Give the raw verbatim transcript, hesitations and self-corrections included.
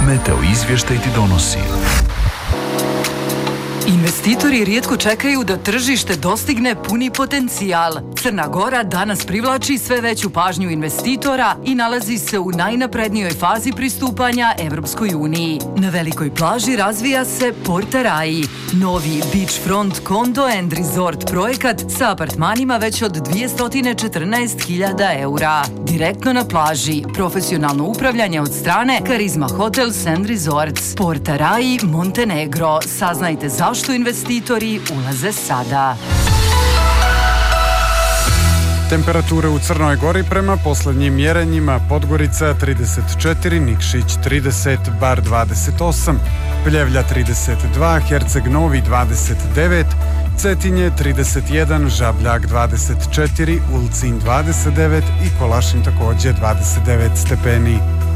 Meteo izvještaj ti donosi. Investitori rijetko čekaju da tržište dostigne puni potencijal. Crna Gora danas privlači sve veću pažnju investitora i nalazi se u najnaprednijoj fazi pristupanja Evropskoj uniji. Na velikoj plaži razvija se Porta Rai, novi beachfront condo and resort projekat sa apartmanima već od dvjesto četrnaest hiljada eura. Direktno na plaži, profesionalno upravljanje od strane Karizma Hotels and Resorts. Porta Rai, Montenegro. Saznajte zašto što investitori ulaze sada. Temperature u Crnoj Gori prema posljednjim mjerenjima: Podgorica trideset četiri, Nikšić trideset, Bar dvadeset osam, Pljevlja trideset dva, Herceg Novi dvadeset devet, Cetinje trideset jedan, Žabljak dvadeset četiri, Ulcinj dvadeset devet i Kolašin također dvadeset devet stepeni.